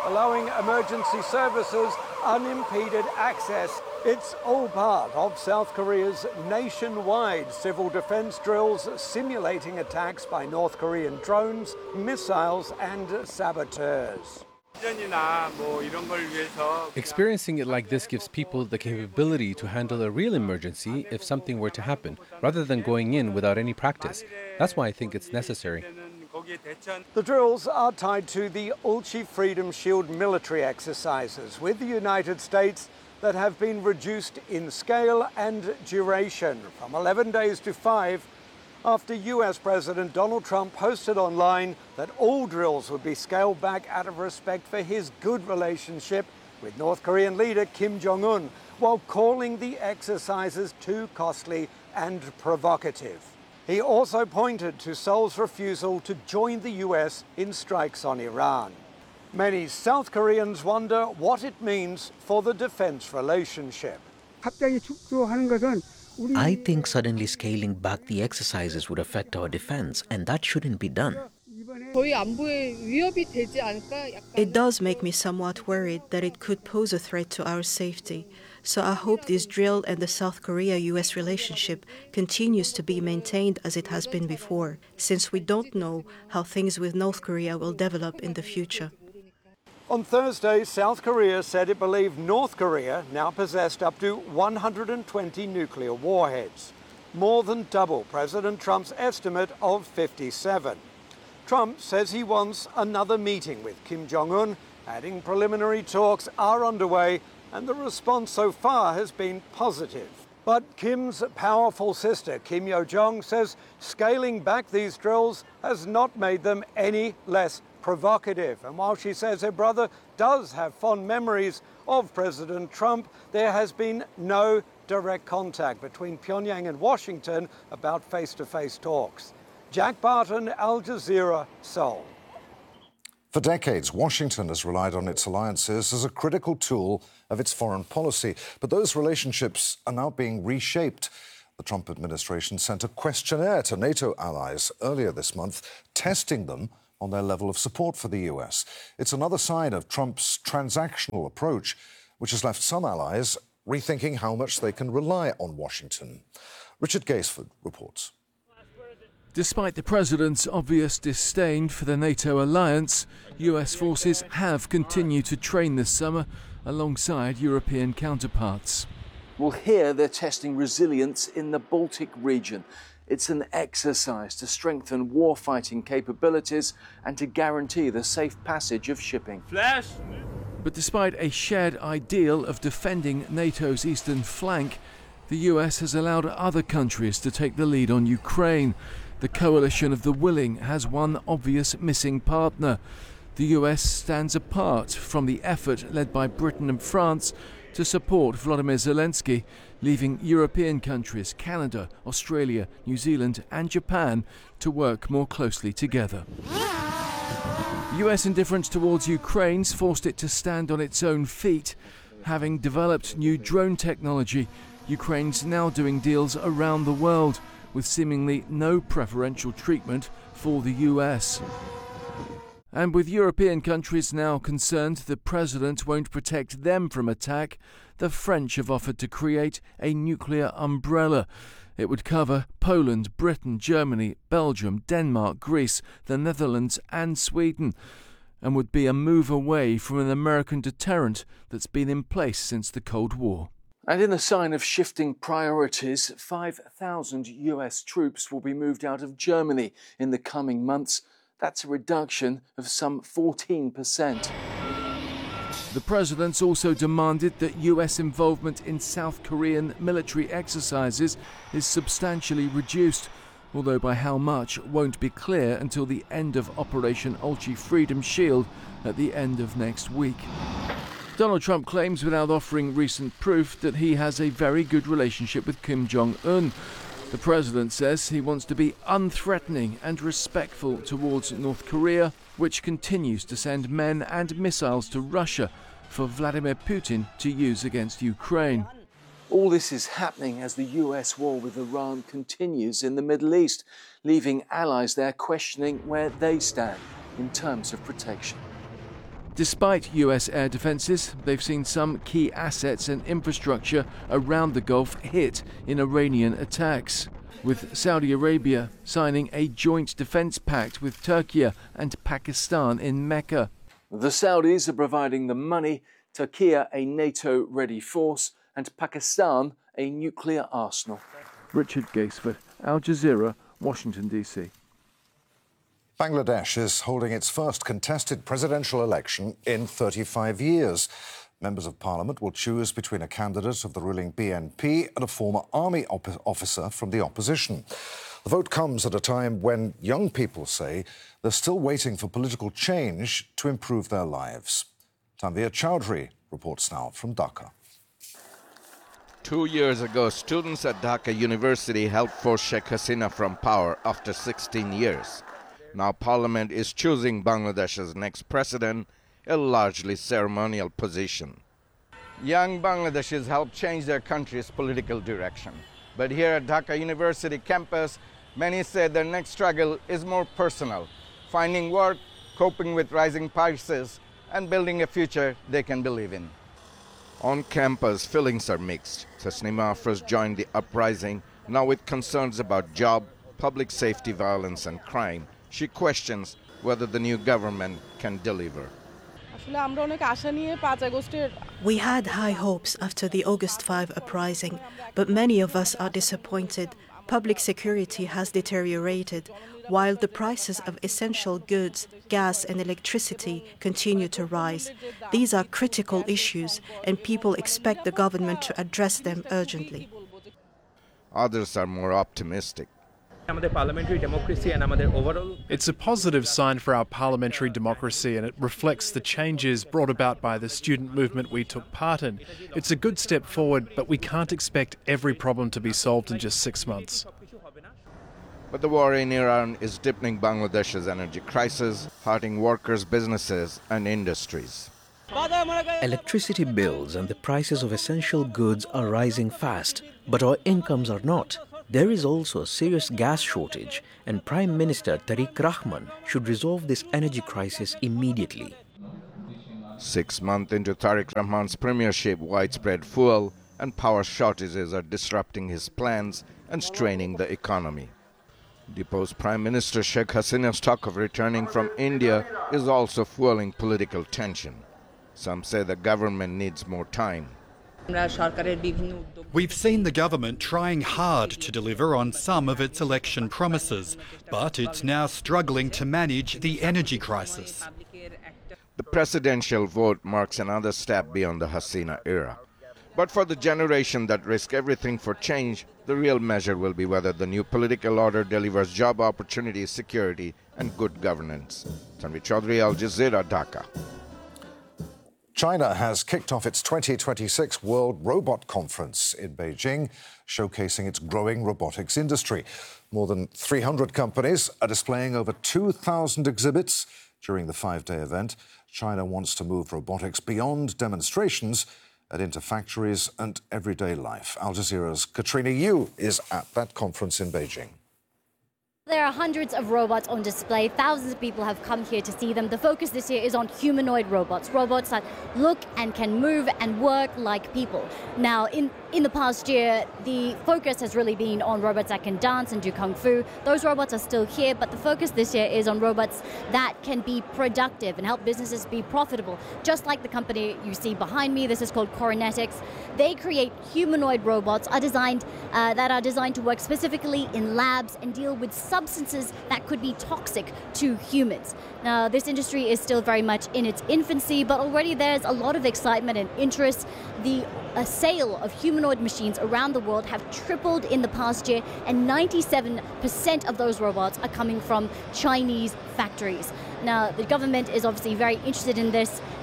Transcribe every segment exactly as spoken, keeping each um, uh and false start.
allowing emergency services unimpeded access. It's all part of South Korea's nationwide civil defense drills simulating attacks by North Korean drones, missiles and saboteurs. Experiencing it like this gives people the capability to handle a real emergency if something were to happen, rather than going in without any practice. That's why I think it's necessary. The drills are tied to the Ulchi Freedom Shield military exercises with the United States that have been reduced in scale and duration from eleven days to five after U S President Donald Trump posted online that all drills would be scaled back out of respect for his good relationship with North Korean leader Kim Jong-un, while calling the exercises too costly and provocative. He also pointed to Seoul's refusal to join the U S in strikes on Iran. Many South Koreans wonder what it means for the defense relationship. I think suddenly scaling back the exercises would affect our defense, and that shouldn't be done. It does make me somewhat worried that it could pose a threat to our safety. So I hope this drill and the South Korea-U S relationship continues to be maintained as it has been before, since we don't know how things with North Korea will develop in the future. On Thursday, South Korea said it believed North Korea now possessed up to one hundred twenty nuclear warheads, more than double President Trump's estimate of fifty-seven. Trump says he wants another meeting with Kim Jong-un, adding preliminary talks are underway and the response so far has been positive. But Kim's powerful sister, Kim Yo-jong, says scaling back these drills has not made them any less provocative. And while she says her brother does have fond memories of President Trump, there has been no direct contact between Pyongyang and Washington about face-to-face talks. Jack Barton, Al Jazeera, Seoul. For decades, Washington has relied on its alliances as a critical tool of its foreign policy. But those relationships are now being reshaped. The Trump administration sent a questionnaire to NATO allies earlier this month, testing them on their level of support for the U S. It's another sign of Trump's transactional approach, which has left some allies rethinking how much they can rely on Washington. Richard Gaisford reports. Despite the president's obvious disdain for the NATO alliance, U S forces have continued to train this summer alongside European counterparts. Well, here they're testing resilience in the Baltic region. It's an exercise to strengthen warfighting capabilities and to guarantee the safe passage of shipping. Flash! But despite a shared ideal of defending NATO's eastern flank, the U S has allowed other countries to take the lead on Ukraine. The coalition of the willing has one obvious missing partner. The U S stands apart from the effort led by Britain and France to support Volodymyr Zelensky, leaving European countries, Canada, Australia, New Zealand and Japan to work more closely together. U S indifference towards Ukraine's forced it to stand on its own feet. Having developed new drone technology, Ukraine's now doing deals around the world with seemingly no preferential treatment for the U S. And with European countries now concerned the president won't protect them from attack, the French have offered to create a nuclear umbrella. It would cover Poland, Britain, Germany, Belgium, Denmark, Greece, the Netherlands and Sweden, and would be a move away from an American deterrent that's been in place since the Cold War. And in a sign of shifting priorities, five thousand U S troops will be moved out of Germany in the coming months. That's a reduction of some fourteen percent. The president's also demanded that U S involvement in South Korean military exercises is substantially reduced, although by how much won't be clear until the end of Operation Ulchi Freedom Shield at the end of next week. Donald Trump claims, without offering recent proof, that he has a very good relationship with Kim Jong-un. The president says he wants to be unthreatening and respectful towards North Korea, which continues to send men and missiles to Russia for Vladimir Putin to use against Ukraine. All this is happening as the U S war with Iran continues in the Middle East, leaving allies there questioning where they stand in terms of protection. Despite U S air defences, they've seen some key assets and infrastructure around the Gulf hit in Iranian attacks, with Saudi Arabia signing a joint defence pact with Turkey and Pakistan in Mecca. The Saudis are providing the money, Turkey a NATO-ready force, and Pakistan a nuclear arsenal. Richard Gaisford, Al Jazeera, Washington, D C. Bangladesh is holding its first contested presidential election in thirty-five years. Members of Parliament will choose between a candidate of the ruling B N P and a former army op- officer from the opposition. The vote comes at a time when young people say they're still waiting for political change to improve their lives. Tanvir Chowdhury reports now from Dhaka. Two years ago, students at Dhaka University helped force Sheikh Hasina from power after sixteen years. Now Parliament is choosing Bangladesh's next president, a largely ceremonial position. Young Bangladeshis helped change their country's political direction. But here at Dhaka University campus, many say their next struggle is more personal, finding work, coping with rising prices, and building a future they can believe in. On campus, feelings are mixed. Tasnima first joined the uprising, now with concerns about job, public safety, violence, and crime. She questions whether the new government can deliver. We had high hopes after the August fifth uprising, but many of us are disappointed. Public security has deteriorated, while the prices of essential goods, gas and electricity continue to rise. These are critical issues, and people expect the government to address them urgently. Others are more optimistic. It's a positive sign for our parliamentary democracy, and it reflects the changes brought about by the student movement we took part in. It's a good step forward, but we can't expect every problem to be solved in just six months. But the war in Iran is deepening Bangladesh's energy crisis, hurting workers, businesses, and industries. Electricity bills and the prices of essential goods are rising fast, but our incomes are not. There is also a serious gas shortage, and Prime Minister Tariq Rahman should resolve this energy crisis immediately. Six months into Tariq Rahman's premiership, widespread fuel and power shortages are disrupting his plans and straining the economy. Deposed Prime Minister Sheikh Hasina's talk of returning from India is also fueling political tension. Some say the government needs more time. We've seen the government trying hard to deliver on some of its election promises, but it's now struggling to manage the energy crisis. The presidential vote marks another step beyond the Hasina era. But for the generation that risk everything for change, the real measure will be whether the new political order delivers job opportunities, security, and good governance. Tanvir Chowdhury, Al Jazeera, Dhaka. China has kicked off its twenty twenty-six World Robot Conference in Beijing, showcasing its growing robotics industry. More than three hundred companies are displaying over two thousand exhibits during the five-day event. China wants to move robotics beyond demonstrations and into factories and everyday life. Al Jazeera's Katrina Yu is at that conference in Beijing. There are hundreds of robots on display. Thousands of people have come here to see them. The focus this year is on humanoid robots, robots that look and can move and work like people. Now, in, in the past year, the focus has really been on robots that can dance and do kung fu. Those robots are still here, but the focus this year is on robots that can be productive and help businesses be profitable. Just like the company you see behind me, this is called Coronetics. They create humanoid robots are designed, uh, that are designed to work specifically in labs and deal with substances that could be toxic to humans. Now, this industry is still very much in its infancy, but already there's a lot of excitement and interest. The uh, sale of humanoid machines around the world have tripled in the past year, and ninety-seven percent of those robots are coming from Chinese factories. Now, the government is obviously very interested in this,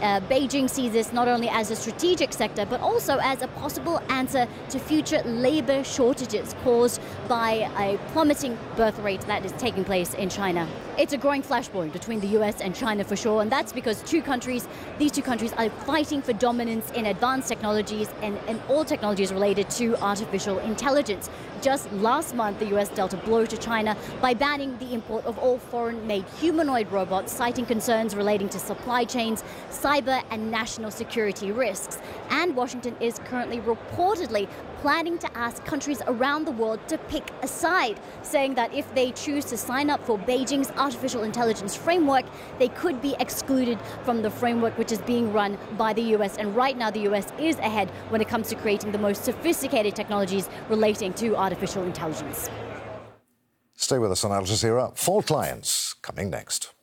Uh, Beijing sees this not only as a strategic sector, but also as a possible answer to future labor shortages caused by a plummeting birth rate that is taking place in China. It's a growing flashpoint between the U S and China for sure, and that's because two countries, these two countries are fighting for dominance in advanced technologies and, and all technologies related to artificial intelligence. Just last month, the U S dealt a blow to China by banning the import of all foreign-made humanoid robots, citing concerns relating to supply chains, cyber and national security risks. And Washington is currently reportedly planning to ask countries around the world to pick a side, saying that if they choose to sign up for Beijing's artificial intelligence framework, they could be excluded from the framework which is being run by the U S. And right now, the U S is ahead when it comes to creating the most sophisticated technologies relating to artificial intelligence. Stay with us on Al Jazeera. Fault lines coming next.